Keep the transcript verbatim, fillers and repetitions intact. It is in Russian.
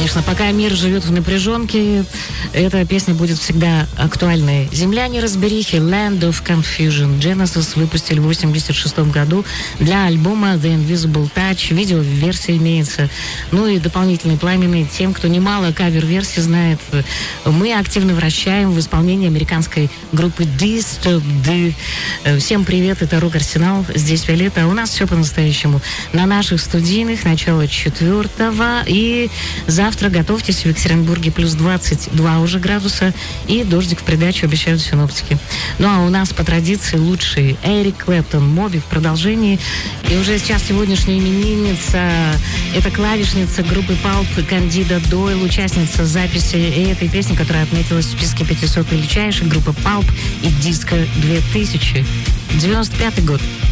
конечно, пока мир живет в напряженке, эта песня будет всегда актуальной. «Земля неразберихи», «Land of Confusion». Genesis выпустили в восемьдесят шестом году для альбома The Invisible Touch. Видео-версия имеется. Ну и дополнительные пламенные тем, кто немало кавер-версий знает. Мы активно вращаем в исполнении американской группы Disturbed. Всем привет, это Рок-Арсенал. Здесь Виолетта. У нас все по-настоящему. На наших студийных начало четвертого. И завтра готовьтесь, в Екатеринбурге плюс двадцать два уже градуса. И дождик в придачу обещают синоптики. Ну а у нас по традиции лучший Эрик Клэптон, Моби в продолжении. И уже сейчас сегодняшняя именинница, это клавишница группы Pulp Кандида Дойл, участница записи этой песни, которая отметилась в списке пятисот величайших группы Pulp и Диско две тысячи. девяносто пятый год.